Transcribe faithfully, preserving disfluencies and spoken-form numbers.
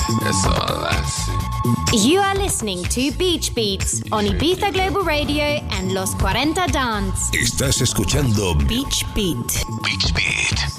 That's all I see. You are listening to Beach Beats on Ibiza Global Radio and Los cuarenta Dance. Estás escuchando Beach Beat. Beach Beat.